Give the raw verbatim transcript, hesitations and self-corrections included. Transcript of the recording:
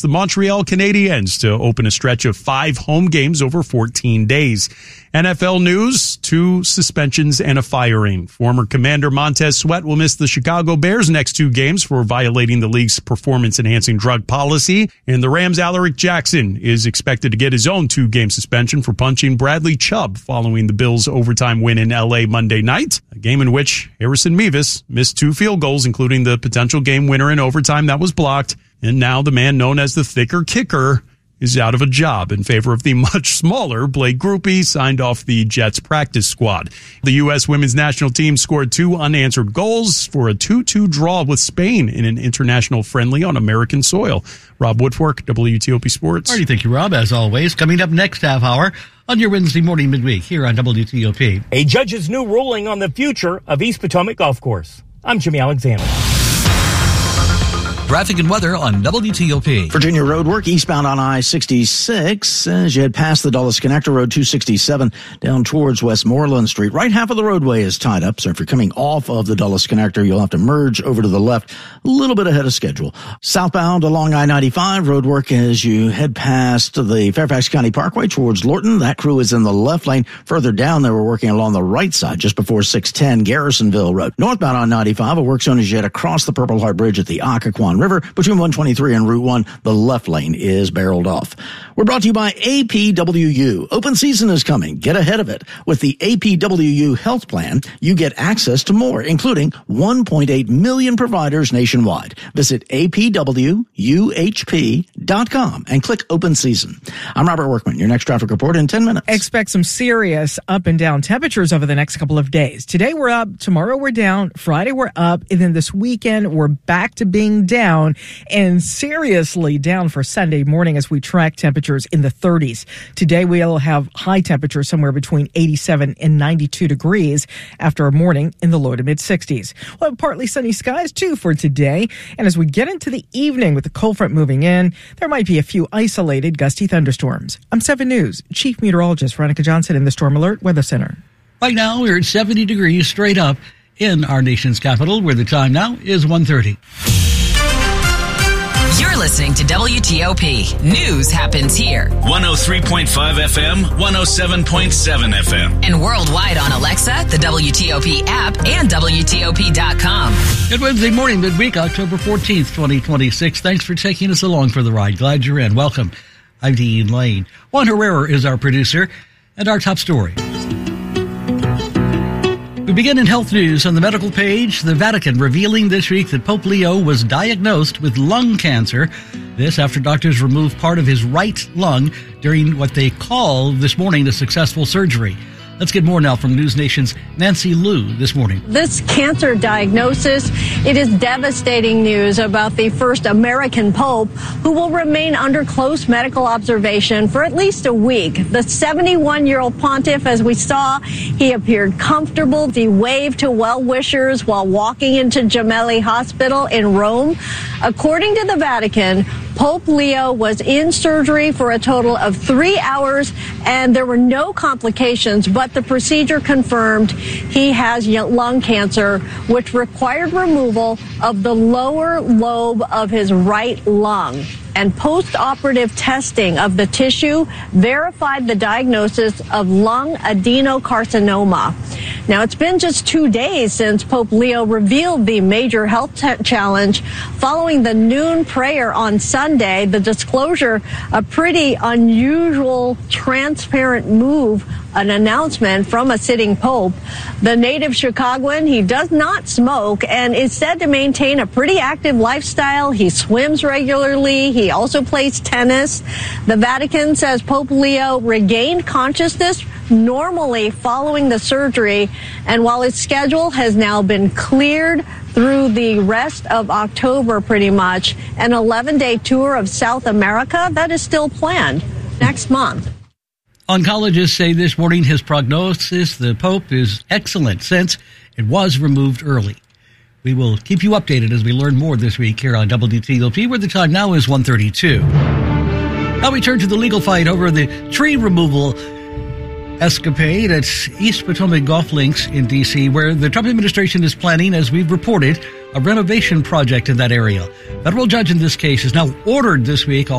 the Montreal Canadiens to open a stretch of five home games over fourteen days. N F L news, two suspensions and a firing. Former Commander Montez Sweat will miss the Chicago Bears' next two games for violating the league's performance-enhancing drug policy. And the Rams' Alaric Jackson is expected to get his own two-game suspension for punching Bradley Chubb following the Bills' overtime win in L A Monday night, a game in which Harrison Mevis missed two field goals, including the potential game winner in overtime that was blocked. And now the man known as the thicker kicker is out of a job in favor of the much smaller Blake Grupe, signed off the Jets practice squad. The U S women's national team scored two unanswered goals for a two two draw with Spain in an international friendly on American soil. Rob Woodfork, W T O P Sports. All right, thank you, Rob, as always. Coming up next half hour on your Wednesday morning midweek here on W T O P. A judge's new ruling on the future of East Potomac Golf Course. I'm Jimmy Alexander. Traffic and weather on W T O P. Virginia road work eastbound on I sixty-six as you head past the Dulles Connector, Road two sixty-seven down towards Westmoreland Street. Right half of the roadway is tied up, so if you're coming off of the Dulles Connector, you'll have to merge over to the left a little bit ahead of schedule. Southbound along I ninety-five, road work as you head past the Fairfax County Parkway towards Lorton. That crew is in the left lane. Further down, they were working along the right side just before six ten Garrisonville Road. Northbound on ninety-five, a work zone as you head across the Purple Heart Bridge at the Occoquan River. Between one twenty-three and Route one, the left lane is barreled off. We're brought to you by A P W U. Open season is coming. Get ahead of it. With the A P W U health plan, you get access to more, including one point eight million providers nationwide. Visit A P W U H P dot com and click open season. I'm Robert Workman. Your next traffic report in ten minutes. Expect some serious up and down temperatures over the next couple of days. Today we're up, tomorrow we're down, Friday we're up, and then this weekend we're back to being down and seriously down for Sunday morning as we track temperatures in the thirties. Today we'll have high temperatures somewhere between eighty-seven and ninety-two degrees after a morning in the low to mid sixties. We'll have partly sunny skies too for today. And as we get into the evening with the cold front moving in, there might be a few isolated gusty thunderstorms. I'm seven News Chief Meteorologist Veronica Johnson in the Storm Alert Weather Center. Right now we're at seventy degrees straight up in our nation's capital, where the time now is one thirty. You're listening to W T O P. News happens here. one oh three point five F M, one oh seven point seven F M. And worldwide on Alexa, the W T O P app, and W T O P dot com. Good Wednesday morning, midweek, October fourteenth, twenty twenty-six. Thanks for taking us along for the ride. Glad you're in. Welcome. I'm Dean Lane. Juan Herrera is our producer, and our top story. We begin in health news on the medical page. The Vatican revealing this week that Pope Leo was diagnosed with lung cancer. This after doctors removed part of his right lung during what they call this morning a successful surgery. Let's get more now from News Nation's Nancy Liu this morning. This cancer diagnosis, it is devastating news about the first American pope who will remain under close medical observation for at least a week. The seventy-one-year-old pontiff, as we saw, he appeared comfortable. He waved to well-wishers while walking into Gemelli Hospital in Rome. According to the Vatican, Pope Leo was in surgery for a total of three hours, and there were no complications, but the procedure confirmed he has lung cancer, which required removal of the lower lobe of his right lung. And post-operative testing of the tissue verified the diagnosis of lung adenocarcinoma. Now, it's been just two days since Pope Leo revealed the major health t- challenge following the noon prayer on Sunday. The disclosure, a pretty unusual, transparent move, an announcement from a sitting pope. The native Chicagoan, he does not smoke and is said to maintain a pretty active lifestyle. He swims regularly. He also plays tennis. The Vatican says Pope Leo regained consciousness normally following the surgery, and while his schedule has now been cleared through the rest of October pretty much, an eleven-day tour of South America, that is still planned next month. Oncologists say this morning his prognosis, the Pope, is excellent since it was removed early. We will keep you updated as we learn more this week here on W T O P, where the time now is one thirty-two. Now we turn to the legal fight over the tree removal escapade at East Potomac Golf Links in D C, where the Trump administration is planning, as we've reported, a renovation project in that area. Federal judge in this case has now ordered this week a